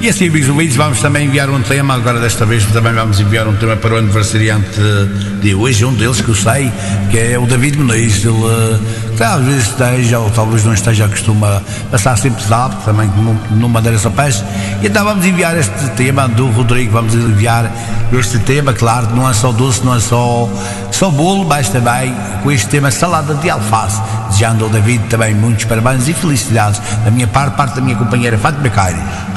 E assim, amigos ouvintes, vamos também enviar um tema. Agora desta vez também vamos enviar um tema para o aniversariante de hoje, um deles que eu sei, que é o David Muniz. Ele talvez esteja ou talvez não esteja, costuma passar sempre pesado, também no Madeira São Peixe. E então vamos enviar este tema do Rodrigo, vamos enviar este tema, claro, não é só doce, não é só bolo, mas também com este tema salada de alface, desejando ao David também muitos parabéns e felicidades da minha parte da minha companheira Fátima Caires.